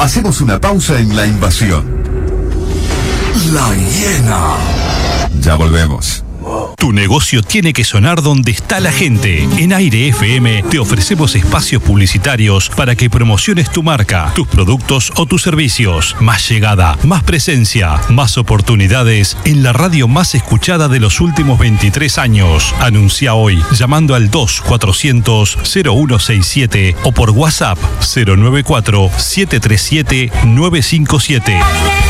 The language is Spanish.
Hacemos una pausa en la invasión. La hiena. Ya volvemos. Tu negocio tiene que sonar donde está la gente. En Aire FM te ofrecemos espacios publicitarios para que promociones tu marca, tus productos o tus servicios. Más llegada, más presencia, más oportunidades en la radio más escuchada de los últimos 23 años. Anuncia hoy llamando al 2400-0167 o por WhatsApp 094-737-957.